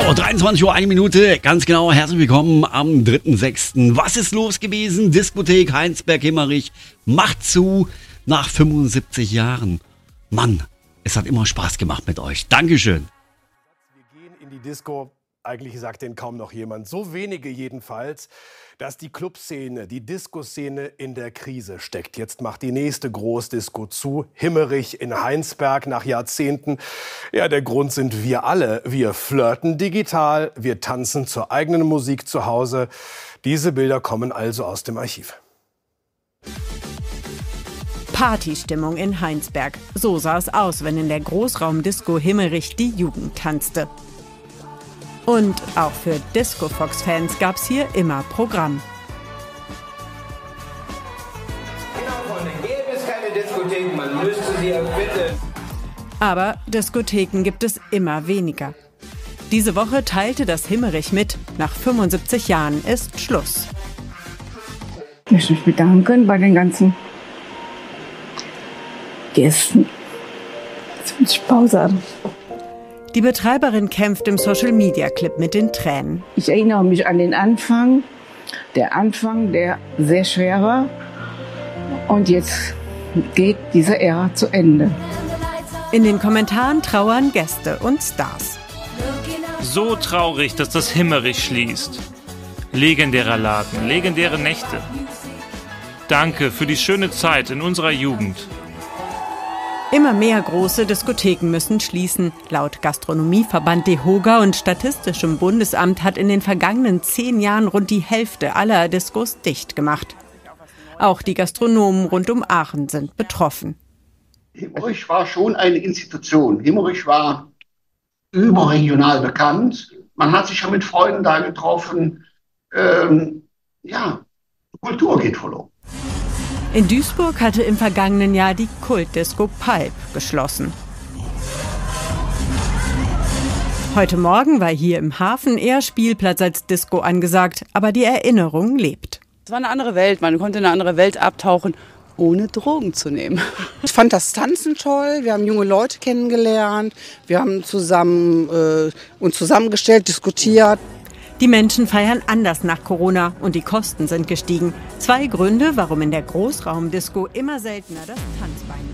23 Uhr, 1 Minute, ganz genau, herzlich willkommen am 3.6. Was ist los gewesen? Diskothek Heinsberg-Himmerich macht zu nach 75 Jahren. Mann, es hat immer Spaß gemacht mit euch. Dankeschön. Wir gehen in die Disco, eigentlich sagt denn kaum noch jemand, so wenige jedenfalls, dass die Clubszene, die Disco-Szene in der Krise steckt. Jetzt macht die nächste Großdisco zu, Himmerich in Heinsberg nach Jahrzehnten. Ja, der Grund sind wir alle. Wir flirten digital, wir tanzen zur eigenen Musik zu Hause. Diese Bilder kommen also aus dem Archiv. Partystimmung in Heinsberg. So sah es aus, wenn in der Großraumdisco Himmerich die Jugend tanzte. Und auch für Disco-Fox-Fans gab es hier immer Programm. Gäbe es keine Diskotheken, man müsste sie erfinden. Aber Diskotheken gibt es immer weniger. Diese Woche teilte das Himmerich mit, nach 75 Jahren ist Schluss. Ich möchte mich bedanken bei den ganzen Gästen. Jetzt muss ich Pause haben. Die Betreiberin kämpft im Social-Media-Clip mit den Tränen. Ich erinnere mich an den Anfang. Der Anfang, der sehr schwer war. Und jetzt geht diese Ära zu Ende. In den Kommentaren trauern Gäste und Stars. So traurig, dass das Himmerich schließt. Legendärer Laden, legendäre Nächte. Danke für die schöne Zeit in unserer Jugend. Immer mehr große Diskotheken müssen schließen. Laut Gastronomieverband DEHOGA und Statistischem Bundesamt hat in den vergangenen 10 Jahren rund die Hälfte aller Diskos dicht gemacht. Auch die Gastronomen rund um Aachen sind betroffen. Himmerich war schon eine Institution. Himmerich war überregional bekannt. Man hat sich ja mit Freunden da getroffen. Kultur geht verloren. In Duisburg hatte im vergangenen Jahr die Kultdisco Pulp geschlossen. Heute Morgen war hier im Hafen eher Spielplatz als Disco angesagt, aber die Erinnerung lebt. Es war eine andere Welt, man konnte in eine andere Welt abtauchen, ohne Drogen zu nehmen. Ich fand das Tanzen toll, wir haben junge Leute kennengelernt, wir haben uns zusammengestellt, diskutiert. Die Menschen feiern anders nach Corona und die Kosten sind gestiegen. 2 Gründe, warum in der Großraumdisco immer seltener das Tanzbein